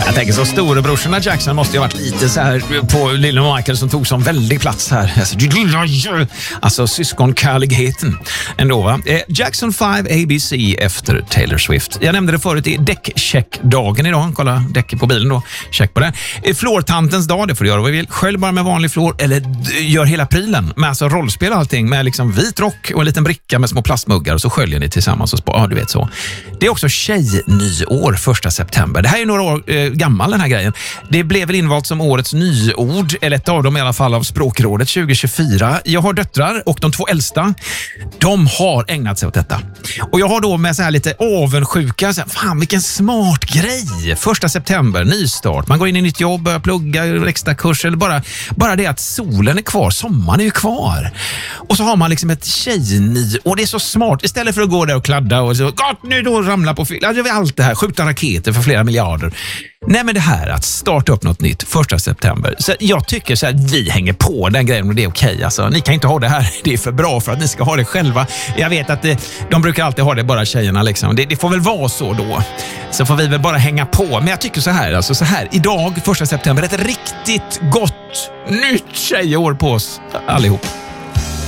Jag tänker så storebrorsorna Jackson måste ju ha varit lite så här på lilla Michael som tog som väldig plats här. Alltså syskonkärligheten ändå, va? Jackson 5 ABC efter Taylor Swift. Jag nämnde det förut i däckcheckdagen idag. Kolla däcket på bilen då. Check på det. Flårtantens dag, det får du göra vad du vill. Skölj bara med vanlig flår eller gör hela prylen med alltså rollspel och allting med liksom vit rock och en liten bricka med små plastmuggar och så sköljer ni tillsammans och ja, du vet så. Det är också tjejnyår 1 september. Det här är några år gammal den här grejen. Det blev väl invalt som årets nyord, eller ett av dem i alla fall av Språkrådet 2024. Jag har döttrar och de 2 äldsta, de har ägnat sig åt detta. Och jag har då med så här lite avundsjuka, så här, fan vilken smart grej. 1 september, nystart. Man går in i nytt jobb, börjar plugga, extra kurs eller bara det att solen är kvar, sommaren är ju kvar. Och så har man liksom ett tjejnyår och det är så smart. Istället för att gå där och kladda och så, gott nu då ramla på fylla. Alltså, allt det här, skjuta raketer för flera miljarder. Nej, men det här att starta upp något nytt 1 september. Så jag tycker så här, vi hänger på den grejen och det är okej. Alltså, ni kan inte ha det här. Det är för bra för att ni ska ha det själva. Jag vet att de brukar alltid ha det, bara tjejerna liksom. Det får väl vara så då. Så får vi väl bara hänga på. Men jag tycker så här, alltså så här. Idag, 1 september, ett riktigt gott nytt tjejår på oss allihop.